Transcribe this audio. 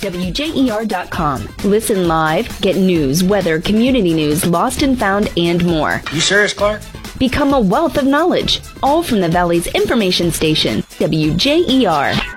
WJER.com. Listen live, get news, weather, community news, lost and found, and more. You serious, Clark? Become a wealth of knowledge, all from the Valley's information station, WJER.